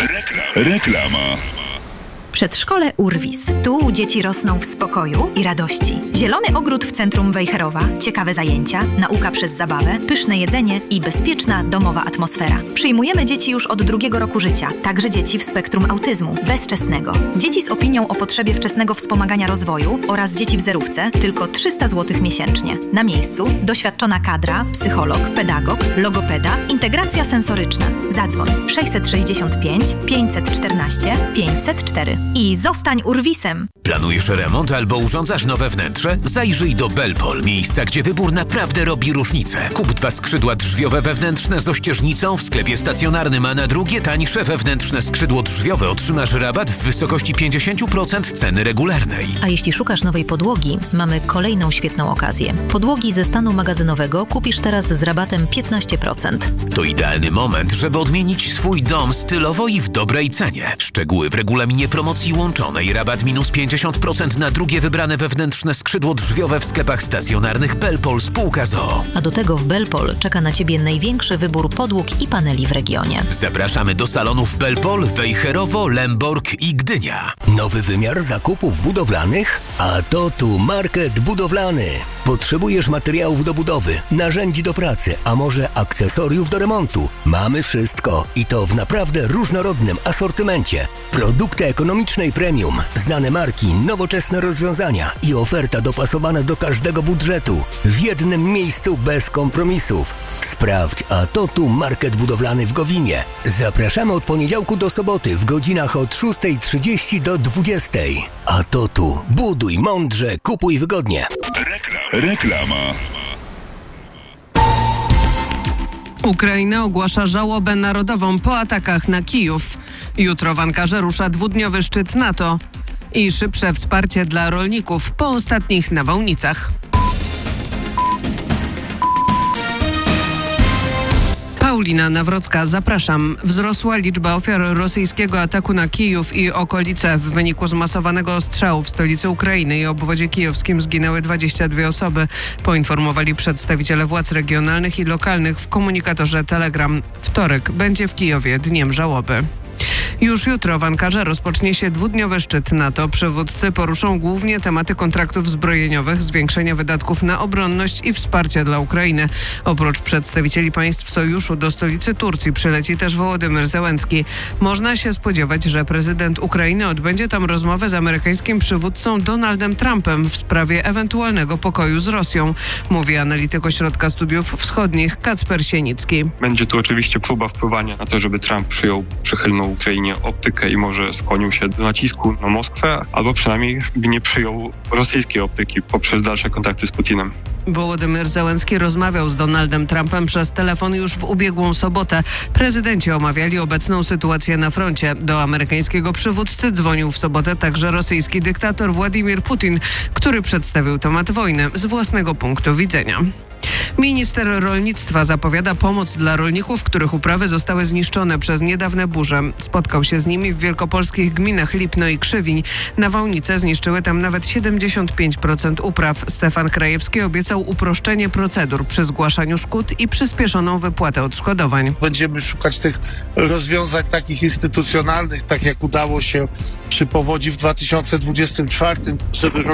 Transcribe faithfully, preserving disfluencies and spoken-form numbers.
Reklama. Przedszkole Urwis. Tu dzieci rosną w spokoju i radości. Zielony ogród w centrum Wejherowa, ciekawe zajęcia, nauka przez zabawę, pyszne jedzenie i bezpieczna domowa atmosfera. Przyjmujemy dzieci już od drugiego roku życia, także dzieci w spektrum autyzmu, bezwczesnego. Dzieci z opinią o potrzebie wczesnego wspomagania rozwoju oraz dzieci w zerówce tylko trzysta złotych miesięcznie. Na miejscu doświadczona kadra, psycholog, pedagog, logopeda, integracja sensoryczna. Zadzwoń sześćset sześćdziesiąt pięć pięćset czternaście pięćset cztery i zostań Urwisem. Planujesz remont albo urządzasz nowe wnętrze? Zajrzyj do Belpol, miejsca, gdzie wybór naprawdę robi różnicę. Kup dwa skrzydła drzwiowe wewnętrzne z ościeżnicą w sklepie stacjonarnym, a na drugie tańsze wewnętrzne skrzydło drzwiowe otrzymasz rabat w wysokości pięćdziesiąt procent ceny regularnej. A jeśli szukasz nowej podłogi, mamy kolejną świetną okazję. Podłogi ze stanu magazynowego kupisz teraz z rabatem piętnaście procent. To idealny moment, żeby odmienić swój dom stylowo i w dobrej cenie. Szczegóły w regulaminie promocji łączonej. Rabat minus pięćdziesiąt procent na drugie wybrane wewnętrzne skrzydło drzwiowe w sklepach stacjonarnych Belpol spółka z o o. A do tego w Belpol czeka na Ciebie największy wybór podłóg i paneli w regionie. Zapraszamy do salonów Belpol, Wejherowo, Lemborg i Gdynia. Nowy wymiar zakupów budowlanych? A to tu Market Budowlany. Potrzebujesz materiałów do budowy, narzędzi do pracy, a może akcesoriów do remontu? Mamy wszystko i to w naprawdę różnorodnym asortymencie. Produkty ekonomicznej premium, znane marki, nowoczesne rozwiązania i oferta dopasowana do każdego budżetu. W jednym miejscu bez kompromisów. Sprawdź, a to tu Market Budowlany w Gowinie. Zapraszamy od poniedziałku do soboty w godzinach od szósta trzydzieści do dwudziestej. A to tu buduj mądrze, kupuj wygodnie. Reklama. Ukraina ogłasza żałobę narodową po atakach na Kijów. Jutro w Ankarze rusza dwudniowy szczyt NATO i szybsze wsparcie dla rolników po ostatnich nawałnicach. Paulina Nawrocka, zapraszam. Wzrosła liczba ofiar rosyjskiego ataku na Kijów i okolice. W wyniku zmasowanego ostrzału w stolicy Ukrainy i obwodzie kijowskim zginęły dwadzieścia dwie osoby, poinformowali przedstawiciele władz regionalnych i lokalnych w komunikatorze Telegram. Wtorek będzie w Kijowie dniem żałoby. Już jutro w Ankarze rozpocznie się dwudniowy szczyt NATO. Przywódcy poruszą głównie tematy kontraktów zbrojeniowych, zwiększenia wydatków na obronność i wsparcia dla Ukrainy. Oprócz przedstawicieli państw sojuszu do stolicy Turcji przyleci też Wołodymyr Zełenski. Można się spodziewać, że prezydent Ukrainy odbędzie tam rozmowę z amerykańskim przywódcą Donaldem Trumpem w sprawie ewentualnego pokoju z Rosją, mówi analityk Ośrodka Studiów Wschodnich Kacper Sienicki. Będzie tu oczywiście próba wpływania na to, żeby Trump przyjął przychylną Ukrainie optykę i może skłonił się do nacisku na Moskwę, albo przynajmniej nie przyjął rosyjskiej optyki poprzez dalsze kontakty z Putinem. Wołodymyr Zełenski rozmawiał z Donaldem Trumpem przez telefon już w ubiegłą sobotę. Prezydenci omawiali obecną sytuację na froncie. Do amerykańskiego przywódcy dzwonił w sobotę także rosyjski dyktator Władimir Putin, który przedstawił temat wojny z własnego punktu widzenia. Minister rolnictwa zapowiada pomoc dla rolników, których uprawy zostały zniszczone przez niedawne burze. Spotkał się z nimi w wielkopolskich gminach Lipno i Krzywiń. Nawałnice zniszczyły tam nawet siedemdziesiąt pięć procent upraw. Stefan Krajewski obiecał uproszczenie procedur przy zgłaszaniu szkód i przyspieszoną wypłatę odszkodowań. Będziemy szukać tych rozwiązań takich instytucjonalnych, tak jak udało się przy powodzi w dwa tysiące dwudziestym czwartym, żeby